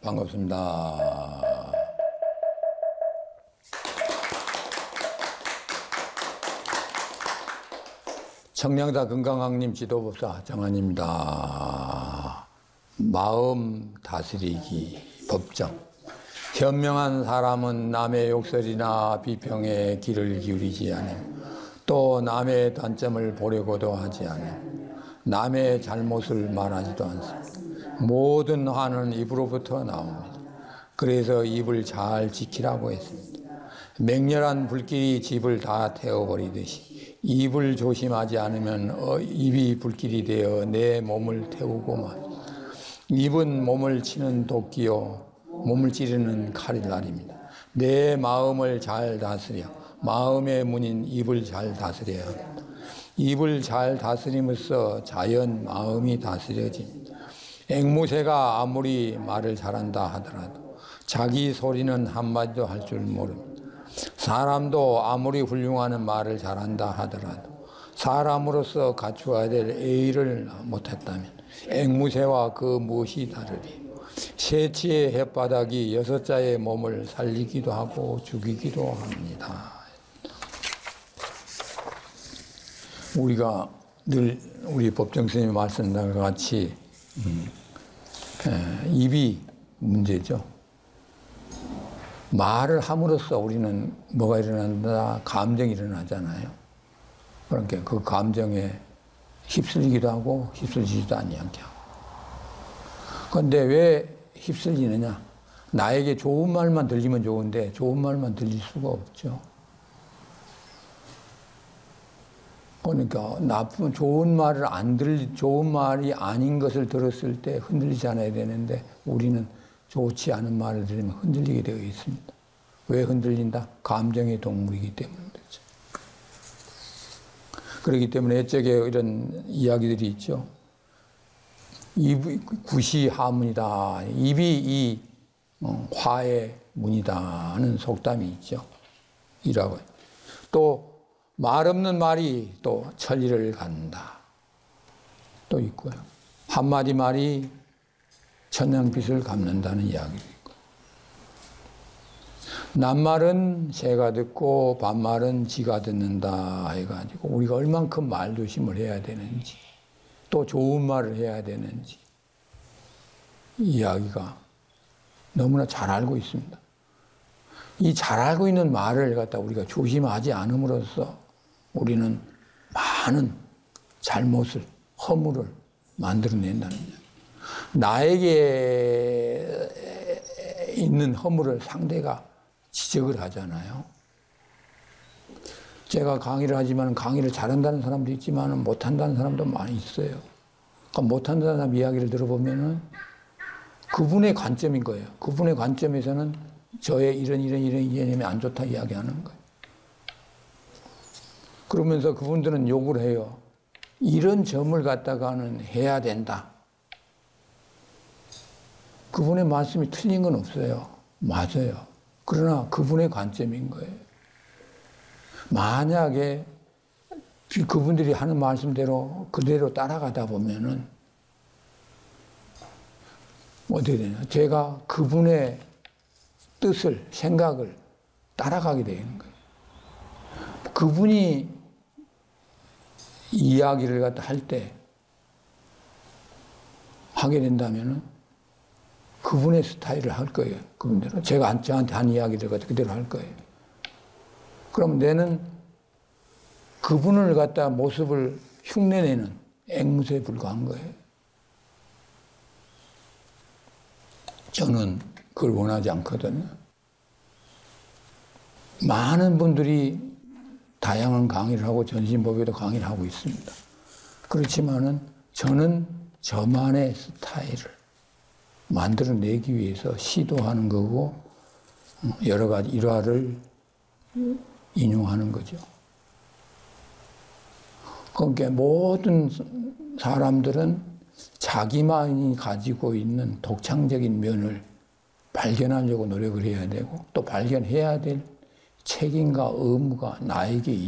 반갑습니다. 청량사 건강왕님 지도법사 정한입니다. 마음 다스리기 법정. 현명한 사람은 남의 욕설이나 비평에 귀를 기울이지 않음. 또 남의 단점을 보려고도 하지 않음. 남의 잘못을 말하지도 않습니다. 모든 화는 입으로부터 나옵니다. 그래서 입을 잘 지키라고 했습니다. 맹렬한 불길이 집을 다 태워버리듯이 입을 조심하지 않으면 입이 불길이 되어 내 몸을 태우고만. 입은 몸을 치는 도끼요 몸을 찌르는 칼날입니다. 내 마음을 잘 다스려 마음의 문인 입을 잘 다스려야 합니다. 입을 잘 다스림으로써 자연 마음이 다스려집니다. 앵무새가 아무리 말을 잘한다 하더라도 자기 소리는 한마디도 할 줄 모릅니다. 사람도 아무리 훌륭한 말을 잘한다 하더라도 사람으로서 갖추어야 될 예의를 못했다면 앵무새와 그 무엇이 다르리. 새치의 햇바닥이 6자의 몸을 살리기도 하고 죽이기도 합니다. 우리가 늘 우리 법정스님이 말씀과 같이 입이 문제죠. 말을 함으로써 우리는 뭐가 일어난다? 감정이 일어나잖아요. 그러니까 그 감정에 휩쓸리기도 하고 휩쓸리지도 않게 하고. 그런데 왜 휩쓸리느냐? 나에게 좋은 말만 들리면 좋은데 좋은 말만 들릴 수가 없죠. 그러니까 좋은 말을 좋은 말이 아닌 것을 들었을 때 흔들리지 않아야 되는데 우리는 좋지 않은 말을 들으면 흔들리게 되어 있습니다. 왜 흔들린다? 감정의 동물이기 때문이죠. 그렇기 때문에 옛적에 이런 이야기들이 있죠. 입이 굿이 하문이다. 입이 이 화의 문이다 하는 속담이 있죠. 이라고. 또 말 없는 말이 또 천리를 간다. 또 있고요. 한마디 말이 천냥빚을 갚는다는 이야기도 있고. 낱말은 새가 듣고 반말은 지가 듣는다 해가지고 우리가 얼만큼 말조심을 해야 되는지 또 좋은 말을 해야 되는지 이야기가 너무나 잘 알고 있습니다. 이 잘 알고 있는 말을 갖다 우리가 조심하지 않음으로써 우리는 많은 잘못을, 허물을 만들어낸다는 거예요. 나에게 있는 허물을 상대가 지적을 하잖아요. 제가 강의를 하지만 강의를 잘한다는 사람도 있지만 못한다는 사람도 많이 있어요. 그러니까 못한다는 사람 이야기를 들어보면은 그분의 관점인 거예요. 그분의 관점에서는 저의 이런 이념이 안 좋다 이야기하는 거예요. 그러면서 그분들은 욕을 해요. 이런 점을 갖다가는 해야 된다. 그분의 말씀이 틀린 건 없어요. 맞아요. 그러나 그분의 관점인 거예요. 만약에 그분들이 하는 말씀대로 그대로 따라가다 보면은 어떻게 되냐. 제가 그분의 뜻을, 생각을 따라가게 되는 거예요. 그분이 이야기를 갖다 할 때 하게 된다면은 그분의 스타일을 할 거예요. 그분대로. 제가 저한테 한 이야기를 갖다 그대로 할 거예요. 그럼 내는 그분을 갖다 모습을 흉내내는 앵무새에 불과한 거예요. 저는 그걸 원하지 않거든요. 많은 분들이 다양한 강의를 하고 전신법에도 강의를 하고 있습니다. 그렇지만은 저는 저만의 스타일을 만들어내기 위해서 시도하는 거고 여러 가지 일화를 인용하는 거죠. 그러니까 모든 사람들은 자기만이 가지고 있는 독창적인 면을 발견하려고 노력을 해야 되고 또 발견해야 될 책임과 의무가 나에게